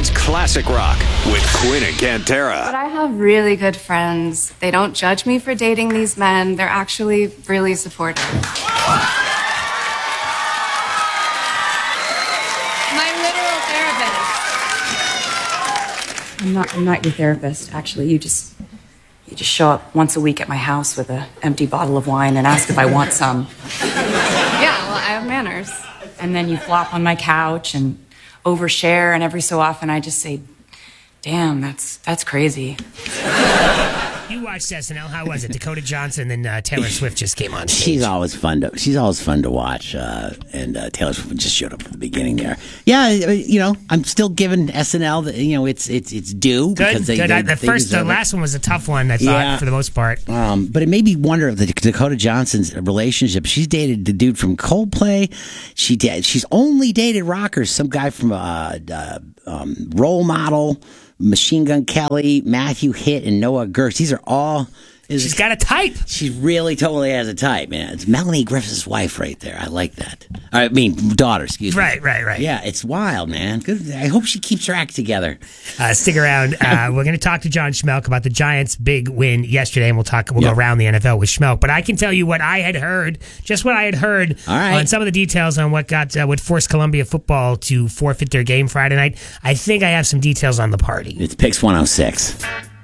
Giants Classic Rock with Quinn and Cantera. But I have really good friends. They don't judge me for dating these men. They're actually really supportive. My literal therapist. I'm not your therapist, actually. You just show up once a week at my house with an empty bottle of wine and ask if I want some. Yeah, well, I have manners. And then you flop on my couch and overshare, and every so often I just say, damn, that's crazy. You watched SNL. How was it? Dakota Johnson and Taylor Swift just came on stage. She's always fun to watch, and Taylor Swift just showed up at the beginning there. Yeah, I'm still giving SNL it's due because good. The last one was a tough one. I thought for the most part. But it made me wonder of the Dakota Johnson's relationship. She's dated the dude from Coldplay. She's only dated rockers. Some guy from Role Model, Machine Gun Kelly, Matthew Hitt, and Noah Gersh. These are all... She's got a type. She really totally has a type, man. It's Melanie Griffith's wife right there. I like that. I mean, daughter, excuse me. Right. Yeah, it's wild, man. Good. I hope she keeps her act together. Stick around. We're going to talk to John Schmelk about the Giants' big win yesterday, and we'll go around the NFL with Schmelk. But I can tell you what I had heard on some of the details on what forced Columbia football to forfeit their game Friday night. I think I have some details on the party. It's Picks 106.